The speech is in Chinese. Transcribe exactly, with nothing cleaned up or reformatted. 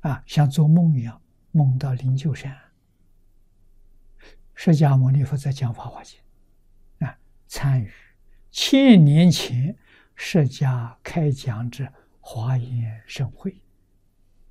啊，像做梦一样，梦到灵鹫山。释迦牟尼佛在讲《法华经》，啊，参与千年前释迦开讲之华严盛会。